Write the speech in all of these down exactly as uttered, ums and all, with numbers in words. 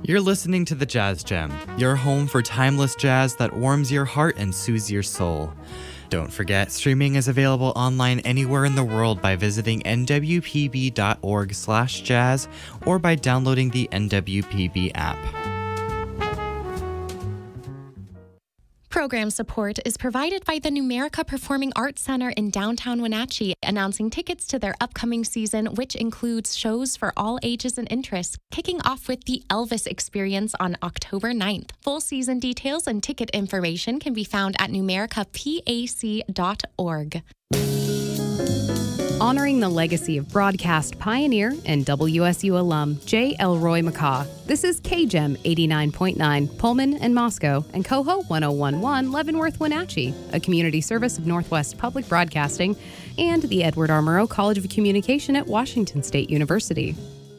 You're listening to The Jazz Gem, your home for timeless jazz that warms your heart and soothes your soul. Don't forget, streaming is available online anywhere in the world by visiting n w p b dot org slash jazz or by downloading the N W P B app. Program support is provided by the Numerica Performing Arts Center in downtown Wenatchee, announcing tickets to their upcoming season, which includes shows for all ages and interests, kicking off with the Elvis Experience on October ninth. Full season details and ticket information can be found at numerica pac dot org. Honoring the legacy of broadcast pioneer and W S U alum J. Elroy McCaw. This is K G E M eighty-nine point nine, Pullman and Moscow, and Coho one oh one point one, Leavenworth, Wenatchee, a community service of Northwest Public Broadcasting and the Edward R. Murrow College of Communication at Washington State University.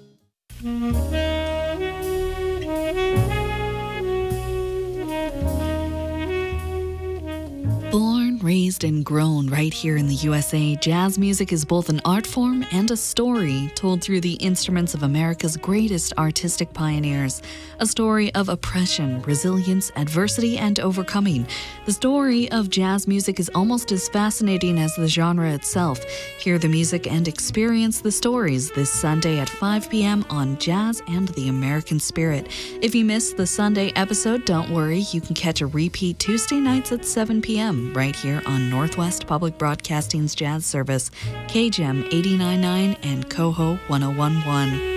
Born, raised, and grown right here in the U S A, jazz music is both an art form and a story told through the instruments of America's greatest artistic pioneers. A story of oppression, resilience, adversity, and overcoming. The story of jazz music is almost as fascinating as the genre itself. Hear the music and experience the stories this Sunday at five p.m. on Jazz and the American Spirit. If you missed the Sunday episode, don't worry, you can catch a repeat Tuesday nights at seven p.m. right here on Northwest Public Broadcasting's Jazz Service, K G E M eighty-nine point nine and Coho one oh one point one.